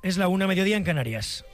Es la 1:00 en Canarias.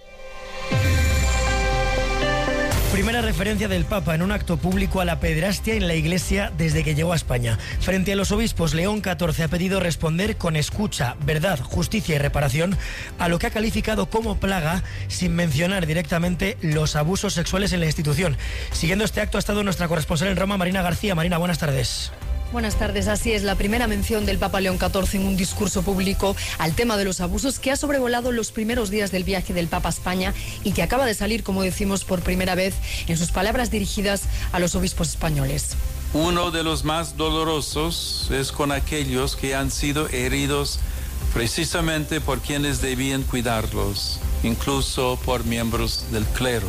Primera referencia del Papa en un acto público a la pederastia en la Iglesia desde que llegó a España. Frente a los obispos, León XIV ha pedido responder con escucha, verdad, justicia y reparación a lo que ha calificado como plaga, sin mencionar directamente los abusos sexuales en la institución. Siguiendo este acto ha estado nuestra corresponsal en Roma, Marina García. Marina, buenas tardes. Buenas tardes, así es, la primera mención del Papa León XIV en un discurso público al tema de los abusos que ha sobrevolado los primeros días del viaje del Papa a España y que acaba de salir, como decimos, por primera vez en sus palabras dirigidas a los obispos españoles. Uno de los más dolorosos es con aquellos que han sido heridos precisamente por quienes debían cuidarlos, incluso por miembros del clero.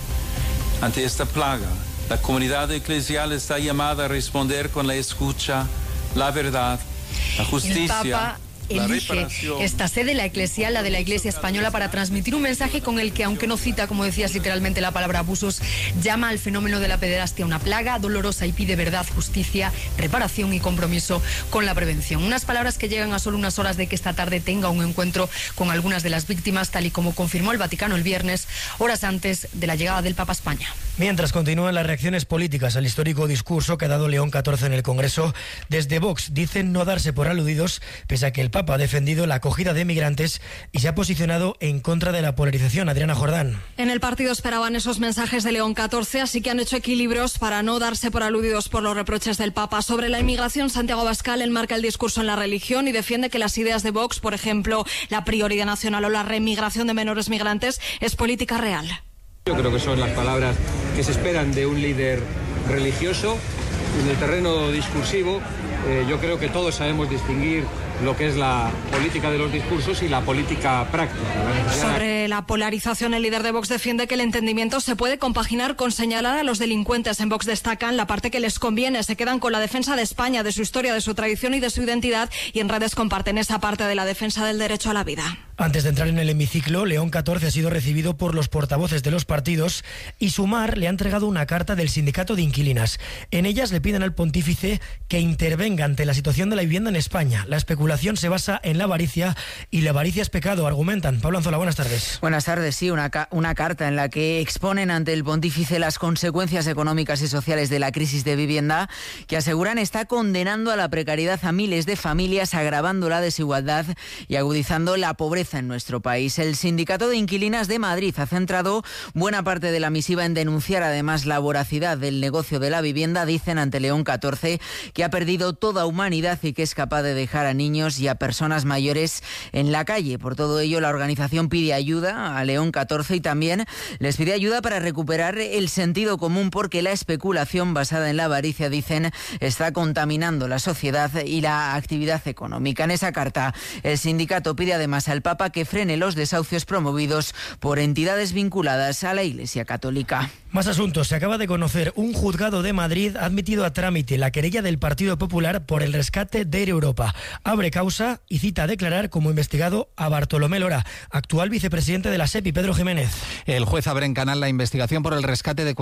Ante esta plaga, la comunidad eclesial está llamada a responder con la escucha, la verdad, la justicia. Elige esta sede, la eclesial, la de la Iglesia Española, para transmitir un mensaje con el que, aunque no cita, como decías, literalmente la palabra abusos, llama al fenómeno de la pederastia una plaga dolorosa y pide verdad, justicia, reparación y compromiso con la prevención. Unas palabras que llegan a solo unas horas de que esta tarde tenga un encuentro con algunas de las víctimas, tal y como confirmó el Vaticano el viernes, horas antes de la llegada del Papa a España. Mientras continúan las reacciones políticas al histórico discurso que ha dado León XIV en el Congreso, desde Vox dicen no darse por aludidos, pese a que el Papa ha defendido la acogida de migrantes y se ha posicionado en contra de la polarización. Adriana Jordán. En el partido esperaban esos mensajes de León XIV, así que han hecho equilibrios para no darse por aludidos por los reproches del Papa. Sobre la inmigración, Santiago Abascal enmarca el discurso en la religión y defiende que las ideas de Vox, por ejemplo, la prioridad nacional o la remigración de menores migrantes, es política real. Yo creo que son las palabras que se esperan de un líder religioso. En el terreno discursivo, yo creo que todos sabemos distinguir lo que es la política de los discursos y la política práctica. Sobre la polarización, el líder de Vox defiende que el entendimiento se puede compaginar con señalar a los delincuentes. En Vox destacan la parte que les conviene, se quedan con la defensa de España, de su historia, de su tradición y de su identidad, y en redes comparten esa parte de la defensa del derecho a la vida. Antes de entrar en el hemiciclo, León XIV ha sido recibido por los portavoces de los partidos y Sumar le ha entregado una carta del sindicato de inquilinas. En ellas le piden al pontífice que intervenga ante la situación de la vivienda en España. La especulación se basa en la avaricia y la avaricia es pecado, argumentan. Pablo Anzola, buenas tardes. Buenas tardes, sí, una carta en la que exponen ante el pontífice las consecuencias económicas y sociales de la crisis de vivienda, que aseguran está condenando a la precariedad a miles de familias, agravando la desigualdad y agudizando la pobreza en nuestro país. El Sindicato de Inquilinas de Madrid ha centrado buena parte de la misiva en denunciar además la voracidad del negocio de la vivienda. Dicen ante León XIV que ha perdido toda humanidad y que es capaz de dejar a niños y a personas mayores en la calle. Por todo ello, la organización pide ayuda a León XIV y también les pide ayuda para recuperar el sentido común, porque la especulación basada en la avaricia, dicen, está contaminando la sociedad y la actividad económica. En esa carta, el sindicato pide además al Papa que frene los desahucios promovidos por entidades vinculadas a la Iglesia Católica. Más asuntos. Se acaba de conocer, un juzgado de Madrid ha admitido a trámite la querella del Partido Popular por el rescate de Air Europa. Abre causa y cita a declarar como investigado a Bartolomé Lora, actual vicepresidente de la SEPI. Pedro Jiménez. El juez abre en canal la investigación por el rescate de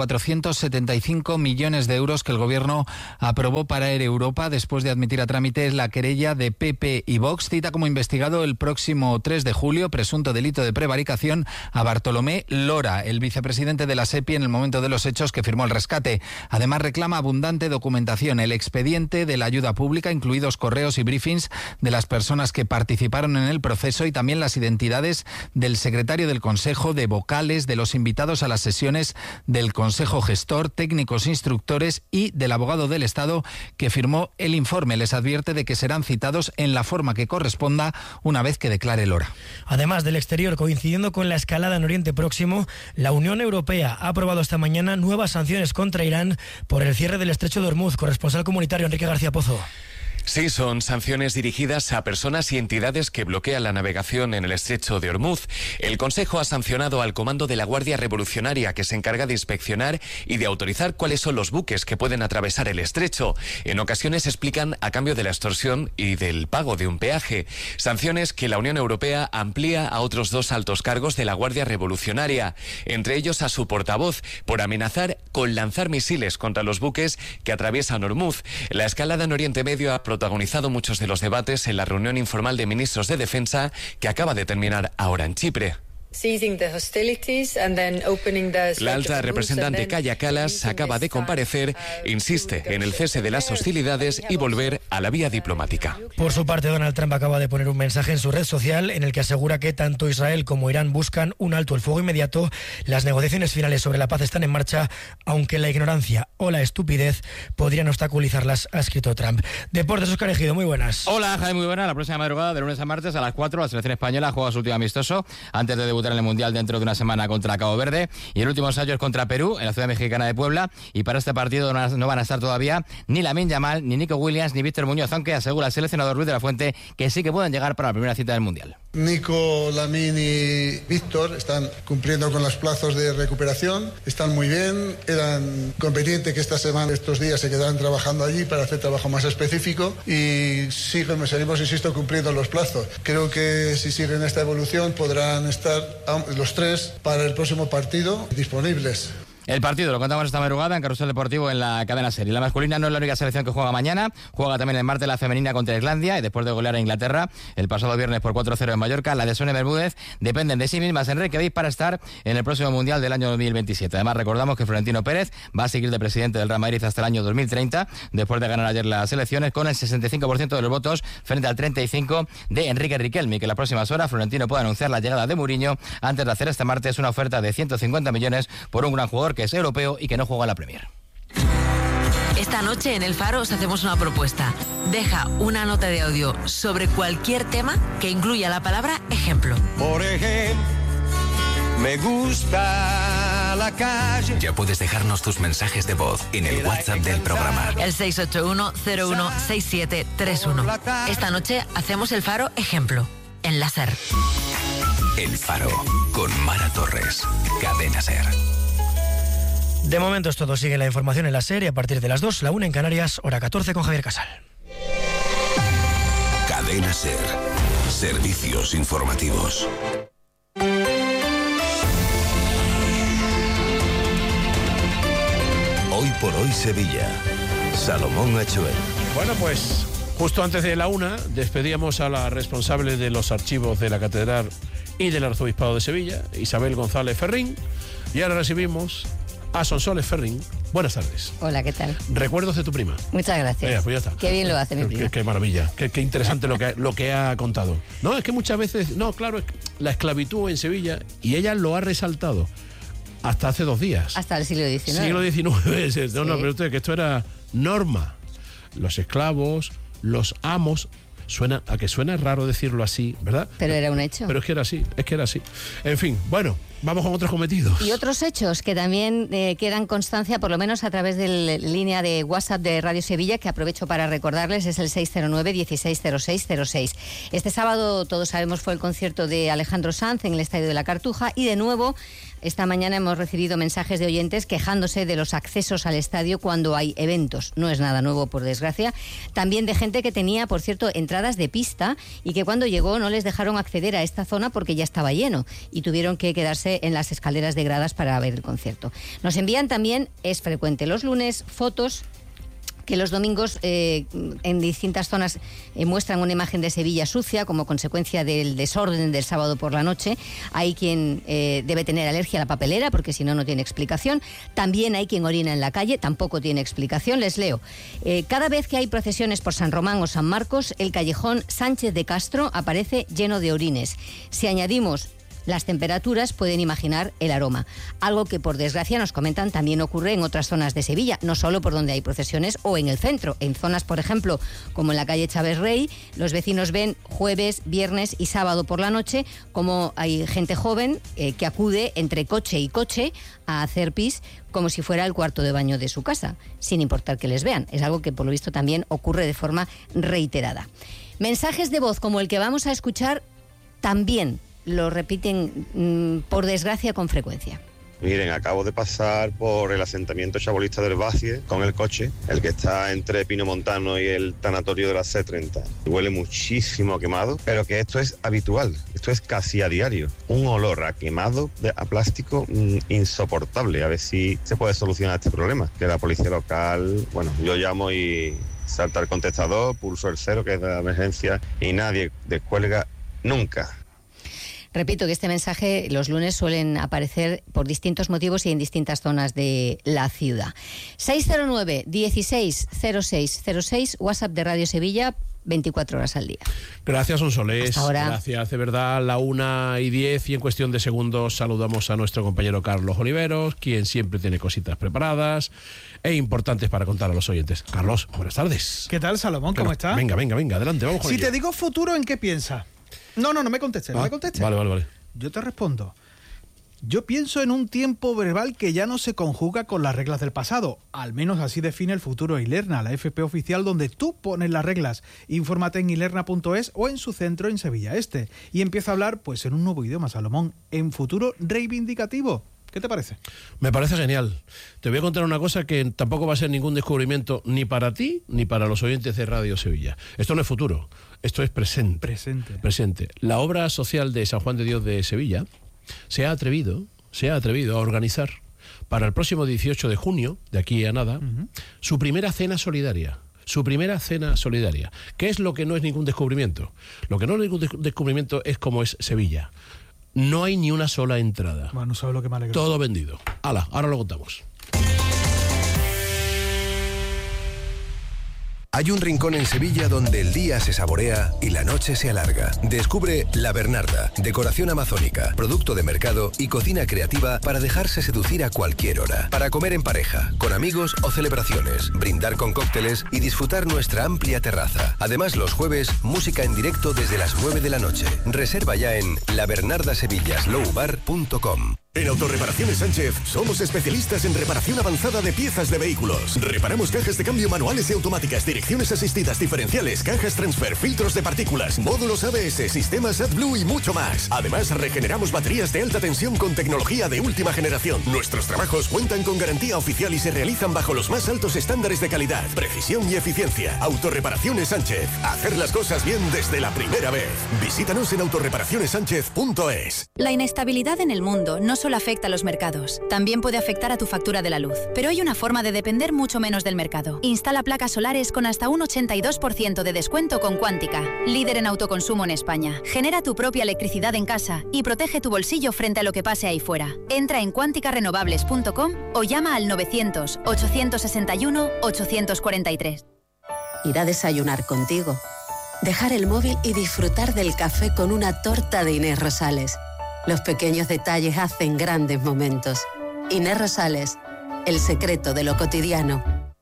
475 millones de euros que el Gobierno aprobó para Air Europa después de admitir a trámite la querella de PP y Vox. Cita como investigado el próximo 3 de julio, presunto delito de prevaricación, a Bartolomé Lora, el vicepresidente de la SEPI en el momento de los hechos que firmó el rescate. Además reclama abundante documentación, el expediente de la ayuda pública, incluidos correos y briefings de las personas que participaron en el proceso y también las identidades del secretario del Consejo, de vocales, de los invitados a las sesiones del Consejo Gestor, técnicos instructores y del abogado del Estado que firmó el informe. Les advierte de que serán citados en la forma que corresponda una vez que declare Lora. Además del exterior, coincidiendo con la escalada en Oriente Próximo, la Unión Europea ha aprobado esta mañana nuevas sanciones contra Irán por el cierre del estrecho de Hormuz. Corresponsal comunitario Enrique García Pozo. Sí, son sanciones dirigidas a personas y entidades que bloquean la navegación en el estrecho de Hormuz. El Consejo ha sancionado al Comando de la Guardia Revolucionaria, que se encarga de inspeccionar y de autorizar cuáles son los buques que pueden atravesar el estrecho. En ocasiones explican a cambio de la extorsión y del pago de un peaje. Sanciones que la Unión Europea amplía a otros 2 altos cargos de la Guardia Revolucionaria, entre ellos a su portavoz, por amenazar con lanzar misiles contra los buques que atraviesan Hormuz. La escalada en Oriente Medio ha protagonizado muchos de los debates en la reunión informal de ministros de Defensa que acaba de terminar ahora en Chipre. La alta representante Kaja Kallas acaba de comparecer, insiste en el cese de las hostilidades y volver a la vía diplomática. Por su parte, Donald Trump acaba de poner un mensaje en su red social en el que asegura que tanto Israel como Irán buscan un alto el fuego inmediato. Las negociaciones finales sobre la paz están en marcha, aunque la ignorancia o la estupidez podrían obstaculizarlas, ha escrito Trump. Deportes, Óscar Ejido, muy buenas. Hola, Jaime, muy buenas. La próxima madrugada, de lunes a martes a las 4, la selección española juega su último amistoso antes de debutar en el Mundial dentro de una semana contra Cabo Verde, y el último ensayo es contra Perú en la ciudad mexicana de Puebla, y para este partido no van a estar todavía ni Lamine Yamal, ni Nico Williams, ni Víctor Muñoz, aunque asegura el seleccionador Luis de la Fuente que sí que pueden llegar para la primera cita del Mundial. Nico, Lamine y Víctor están cumpliendo con los plazos de recuperación, están muy bien, eran conveniente que esta semana, estos días se quedaran trabajando allí para hacer trabajo más específico, y seguimos, insisto, cumpliendo los plazos. Creo que si siguen esta evolución podrán estar los tres para el próximo partido disponibles. El partido lo contamos esta madrugada en Carrusel Deportivo en la cadena SER. La masculina no es la única selección que juega mañana. Juega también el martes la femenina contra Islandia, y después de golear a Inglaterra el pasado viernes por 4-0 en Mallorca, la de Sonia Bermúdez dependen de sí mismas en Reykjavik para estar en el próximo Mundial del año 2027. Además, recordamos que Florentino Pérez va a seguir de presidente del Real Madrid hasta el año 2030, después de ganar ayer las elecciones con el 65% de los votos frente al 35% de Enrique Riquelme, que en las próximas horas Florentino puede anunciar la llegada de Mourinho antes de hacer este martes una oferta de 150 millones por un gran jugador que es europeo y que no juega en la Premier. Esta noche en El Faro os hacemos una propuesta. Deja una nota de audio sobre cualquier tema que incluya la palabra ejemplo. Por ejemplo, me gusta la calle. Ya puedes dejarnos tus mensajes de voz en el WhatsApp del programa. El 681-016731. Esta noche hacemos El Faro ejemplo en la SER. El Faro con Mara Torres. Cadena SER. De momento es todo. Sigue la información en la SER y a partir de las 2, la 1 en Canarias, hora 14 con Javier Casal. Cadena SER. Servicios informativos. Hoy por hoy Sevilla. Salomón Achuel. Bueno, pues justo antes de la 1 despedíamos a la responsable de los archivos de la Catedral y del Arzobispado de Sevilla, Isabel González Ferrín, y ahora recibimos a Sonsoles Ferrín. Buenas tardes. Hola, ¿qué tal? Recuerdos de tu prima. Muchas gracias. Pues ya está. Qué bien lo hace mi prima. Qué maravilla, qué interesante lo que ha contado. No, es que muchas veces, claro, la esclavitud en Sevilla, y ella lo ha resaltado hasta hace 2 días. Hasta el siglo XIX. Siglo XIX. No, pero usted, que esto era norma. Los esclavos, los amos. Suena raro decirlo así, ¿verdad? Pero era un hecho. Pero es que era así. En fin, bueno, vamos con otros cometidos. Y otros hechos que también quedan constancia, por lo menos a través de la línea de WhatsApp de Radio Sevilla, que aprovecho para recordarles, es el 609-160606. Este sábado, todos sabemos, fue el concierto de Alejandro Sanz en el Estadio de la Cartuja, y de nuevo, esta mañana hemos recibido mensajes de oyentes quejándose de los accesos al estadio cuando hay eventos. No es nada nuevo, por desgracia. También de gente que tenía, por cierto, entradas de pista y que cuando llegó no les dejaron acceder a esta zona porque ya estaba lleno y tuvieron que quedarse en las escaleras de gradas para ver el concierto. Nos envían también, es frecuente los lunes, fotos que los domingos en distintas zonas muestran una imagen de Sevilla sucia como consecuencia del desorden del sábado por la noche. Hay quien debe tener alergia a la papelera porque si no, no tiene explicación. También hay quien orina en la calle, tampoco tiene explicación. Les leo. Cada vez que hay procesiones por San Román o San Marcos, el callejón Sánchez de Castro aparece lleno de orines. Si añadimos las temperaturas, pueden imaginar el aroma. Algo que, por desgracia, nos comentan, también ocurre en otras zonas de Sevilla, no solo por donde hay procesiones o en el centro. En zonas, por ejemplo, como en la calle Chávez Rey, los vecinos ven jueves, viernes y sábado por la noche como hay gente joven que acude entre coche y coche a hacer pis como si fuera el cuarto de baño de su casa, sin importar que les vean. Es algo que, por lo visto, también ocurre de forma reiterada. Mensajes de voz como el que vamos a escuchar también lo repiten, por desgracia, con frecuencia. Miren, acabo de pasar por el asentamiento chabolista del Bacie con el coche, el que está entre Pino Montano y el tanatorio de la C30. Huele muchísimo quemado, pero que esto es habitual, esto es casi a diario. Un olor a quemado, a plástico, insoportable. A ver si se puede solucionar este problema. Que la policía local, bueno, yo llamo y salta el contestador, pulso el 0, que es la emergencia, y nadie descuelga nunca. Repito que este mensaje los lunes suelen aparecer por distintos motivos y en distintas zonas de la ciudad. 609 16 06 06, WhatsApp de Radio Sevilla, 24 horas al día. Gracias, Sonsoles. Hasta ahora. Gracias, de verdad, 1:10 y en cuestión de segundos saludamos a nuestro compañero Carlos Oliveros, quien siempre tiene cositas preparadas e importantes para contar a los oyentes. Carlos, buenas tardes. ¿Qué tal, Salomón? ¿Cómo estás? Venga, adelante, vamos con Si ello. te digo futuro, ¿en qué piensas? No me contestes, Vale. Yo te respondo. Yo pienso en un tiempo verbal que ya no se conjuga con las reglas del pasado. Al menos así define el futuro Ilerna, la FP oficial donde tú pones las reglas. Infórmate en ilerna.es o en su centro en Sevilla Este. Y empieza a hablar pues en un nuevo idioma, Salomón, en futuro reivindicativo. ¿Qué te parece? Me parece genial. Te voy a contar una cosa que tampoco va a ser ningún descubrimiento ni para ti ni para los oyentes de Radio Sevilla. Esto no es futuro, esto es presente. Presente. La obra social de San Juan de Dios de Sevilla se ha atrevido a organizar para el próximo 18 de junio, de aquí a nada, su primera cena solidaria. ¿Qué es lo que no es ningún descubrimiento? Lo que no es ningún descubrimiento es cómo es Sevilla. No hay ni una sola entrada. Bueno, ¿sabes lo que me alegra? Todo vendido. Hala, ahora lo contamos. Hay un rincón en Sevilla donde el día se saborea y la noche se alarga. Descubre La Bernarda, decoración amazónica, producto de mercado y cocina creativa para dejarse seducir a cualquier hora. Para comer en pareja, con amigos o celebraciones, brindar con cócteles y disfrutar nuestra amplia terraza. Además, los jueves, música en directo desde las 9 de la noche. Reserva ya en labernardasevillaslowbar.com. En Autorreparaciones Sánchez somos especialistas en reparación avanzada de piezas de vehículos. Reparamos cajas de cambio manuales y automáticas, direcciones asistidas diferenciales, cajas transfer, filtros de partículas, módulos ABS, sistemas AdBlue y mucho más. Además, regeneramos baterías de alta tensión con tecnología de última generación. Nuestros trabajos cuentan con garantía oficial y se realizan bajo los más altos estándares de calidad, precisión y eficiencia. Autorreparaciones Sánchez. Hacer las cosas bien desde la primera vez. Visítanos en autorreparacionessánchez.es. La inestabilidad en el mundo no solo afecta a los mercados, también puede afectar a tu factura de la luz. Pero hay una forma de depender mucho menos del mercado. Instala placas solares con hasta un 82% de descuento con Quántica, líder en autoconsumo en España. Genera tu propia electricidad en casa y protege tu bolsillo frente a lo que pase ahí fuera. Entra en quanticarenovables.com o llama al 900-861-843. Ir a desayunar contigo, dejar el móvil y disfrutar del café con una torta de Inés Rosales. Los pequeños detalles hacen grandes momentos. Inés Rosales, el secreto de lo cotidiano.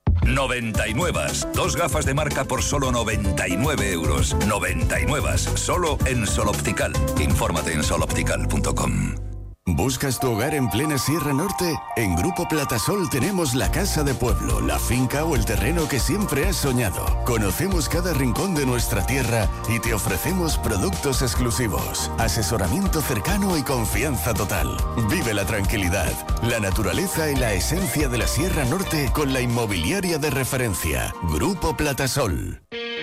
99. 2 gafas de marca por solo 99 euros. 99. Solo en Sol Optical. Infórmate en soloptical.com. ¿Buscas tu hogar en plena Sierra Norte? En Grupo Platasol tenemos la casa de pueblo, la finca o el terreno que siempre has soñado. Conocemos cada rincón de nuestra tierra y te ofrecemos productos exclusivos, asesoramiento cercano y confianza total. Vive la tranquilidad, la naturaleza y la esencia de la Sierra Norte con la inmobiliaria de referencia, Grupo Platasol.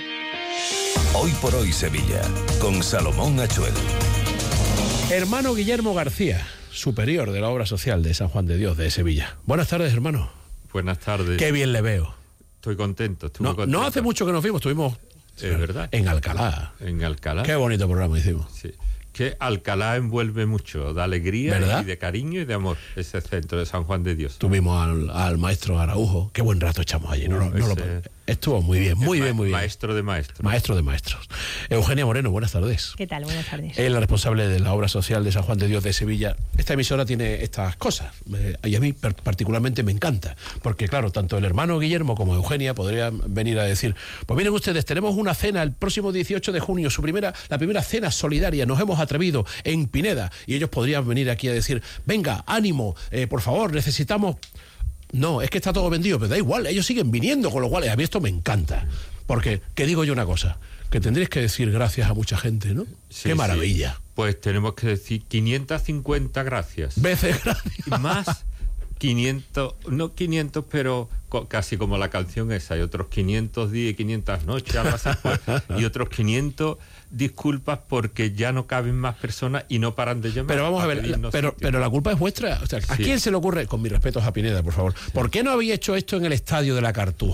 Hoy por hoy Sevilla, con Salomón Achuel. Hermano Guillermo García, superior de la obra social de San Juan de Dios de Sevilla. Buenas tardes, hermano. Buenas tardes. Qué bien le veo. Estoy contento, No hace mucho que nos vimos, estuvimos es verdad. En Alcalá. En Alcalá. Qué bonito programa hicimos. Sí. Que Alcalá envuelve mucho de alegría, ¿verdad? Y de cariño y de amor, ese centro de San Juan de Dios. Tuvimos al maestro Araujo. Qué buen rato echamos allí. Estuvo muy bien, muy bien. Maestro de maestros. Maestro de maestros. Eugenia Moreno, buenas tardes. ¿Qué tal? Buenas tardes. Es la responsable de la obra social de San Juan de Dios de Sevilla. Esta emisora tiene estas cosas y a mí particularmente me encanta, porque claro, tanto el hermano Guillermo como Eugenia podrían venir a decir, pues miren ustedes, tenemos una cena el próximo 18 de junio, la primera cena solidaria, nos hemos atrevido en Pineda, y ellos podrían venir aquí a decir, venga, ánimo, por favor, necesitamos... No, es que está todo vendido, pero da igual, ellos siguen viniendo, con lo cual a mí esto me encanta. Porque, que digo yo una cosa, que tendréis que decir gracias a mucha gente, ¿no? Sí, ¡qué maravilla! Sí. Pues tenemos que decir 550 gracias. Veces gracias. Y más 500, no 500, pero casi como la canción esa, hay otros 500 días y 500 noches, algo así, y otros 500... disculpas porque ya no caben más personas y no paran de llamar. Pero vamos a ver, pero la culpa es vuestra. O sea, ¿a quién se le ocurre? Con mis respetos a Pineda, por favor. ¿Por qué no habéis hecho esto en el estadio de la Cartuja?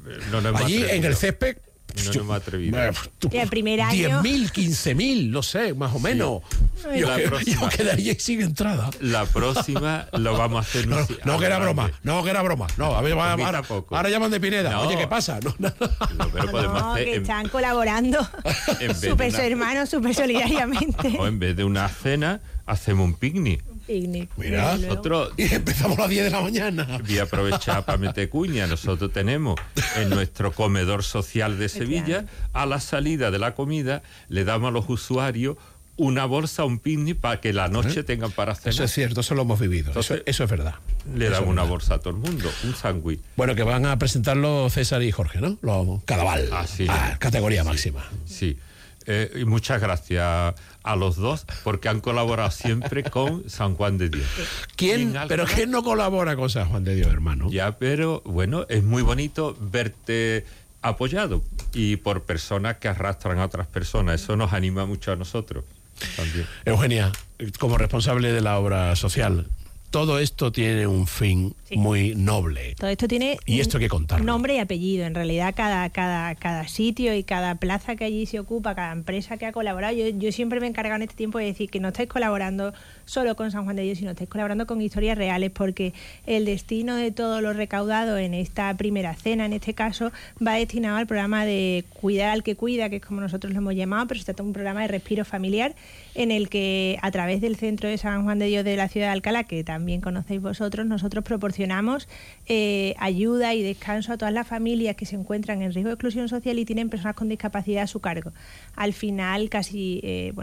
no nos hemos Allí atrevido. en el césped... No nos hemos atrevido. Y el primer año... 10.000, 15.000, no sé, más o menos. Y la próxima- Yo quedaría sin entrada. La próxima lo vamos a hacer... No, que era broma, no, a ver, ahora llaman de Pineda. No. Oye, ¿qué pasa? No. Pero podemos No, hacer que están colaborando en vez de súper una- hermanos, súper solidariamente. o en vez de una cena, hacemos un picnic. Picnic. Mira, Nosotros, y empezamos a las 10 de la mañana. Voy a aprovechar para meter cuña. Nosotros tenemos en nuestro comedor social de Sevilla, a la salida de la comida, le damos a los usuarios una bolsa, un picnic, para que la noche tengan para cenar. Eso es cierto, eso lo hemos vivido. Entonces, eso es verdad. Le Eso damos es una verdad. bolsa a todo el mundo, un sándwich. Bueno, que van a presentarlo César y Jorge, ¿no? Cadaval. Sí. Categoría máxima. Sí. Y muchas gracias a los dos, porque han colaborado siempre con San Juan de Dios. ¿Quién no colabora con San Juan de Dios, hermano? Ya, pero bueno, es muy bonito verte apoyado y por personas que arrastran a otras personas. Eso nos anima mucho a nosotros también. Eugenia, como responsable de la obra social, todo esto tiene un fin muy noble. Todo esto tiene Y esto hay que contarlo. nombre y apellido. En realidad, cada sitio y cada plaza que allí se ocupa, cada empresa que ha colaborado, yo siempre me he encargado en este tiempo de decir que no estáis colaborando solo con San Juan de Dios, sino estáis colaborando con historias reales, porque el destino de todo lo recaudado en esta primera cena, en este caso, va destinado al programa de Cuidar al que cuida, que es como nosotros lo hemos llamado, pero se trata de un programa de respiro familiar en el que, a través del Centro de San Juan de Dios de la ciudad de Alcalá, que también conocéis vosotros, nosotros proporcionamos ayuda y descanso a todas las familias que se encuentran en riesgo de exclusión social y tienen personas con discapacidad a su cargo. Al final, casi el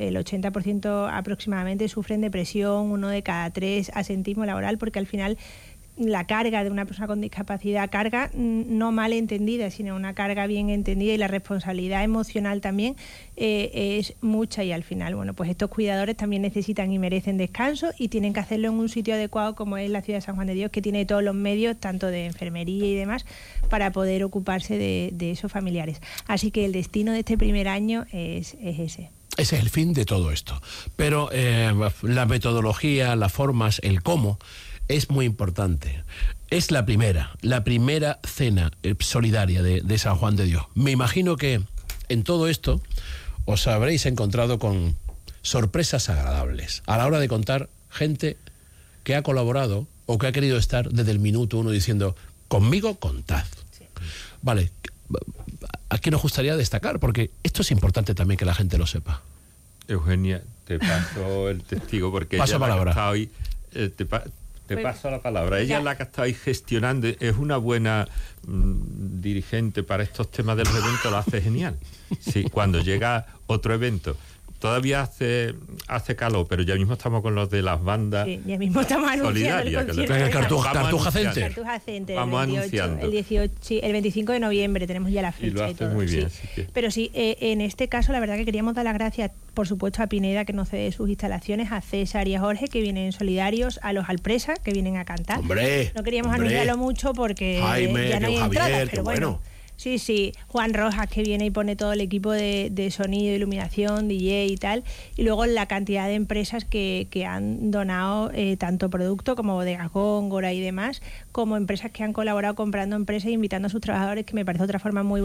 80% aproximadamente sufren depresión, 1 de cada 3 asentismo laboral, porque al final la carga de una persona con discapacidad, carga no mal entendida, sino una carga bien entendida, y la responsabilidad emocional también es mucha, y al final, pues estos cuidadores también necesitan y merecen descanso, y tienen que hacerlo en un sitio adecuado como es la ciudad de San Juan de Dios, que tiene todos los medios, tanto de enfermería y demás, para poder ocuparse de esos familiares. Así que el destino de este primer año es ese. Ese es el fin de todo esto. Pero la metodología, las formas, el cómo, es muy importante. Es la primera cena solidaria de San Juan de Dios. Me imagino que en todo esto os habréis encontrado con sorpresas agradables a la hora de contar gente que ha colaborado o que ha querido estar desde el minuto 1 diciendo, conmigo contad. Sí. Vale, ¿a qué nos gustaría destacar? Porque esto es importante también que la gente lo sepa. Eugenia, te paso el testigo, porque Paso ella palabra. La que está hoy, te paso la palabra. Ella es la que está ahí gestionando, es una buena dirigente para estos temas del evento, lo hace genial. Sí, cuando llega otro evento, todavía hace calor, pero ya mismo estamos con los de las bandas. Sí, ya mismo estamos anunciando el concierto. El Cartuja Center. Cartuja Center, Vamos el 28, anunciando. el 18, sí, el 25 de noviembre tenemos ya la fecha. Y lo hace muy bien. Sí. Pero sí, en este caso la verdad que queríamos dar las gracias, por supuesto, a Pineda, que nos cede sus instalaciones, a César y a Jorge, que vienen solidarios, a los Alpresa, que vienen a cantar. ¡Hombre! No queríamos anunciarlo mucho porque Jaime, ya no hay Javier, entradas, qué pero bueno. Sí, Juan Rojas, que viene y pone todo el equipo de sonido, iluminación, DJ y tal, y luego la cantidad de empresas que han donado tanto producto como Bodegas Góngora y demás, como empresas que han colaborado comprando empresas e invitando a sus trabajadores, que me parece otra forma muy bonita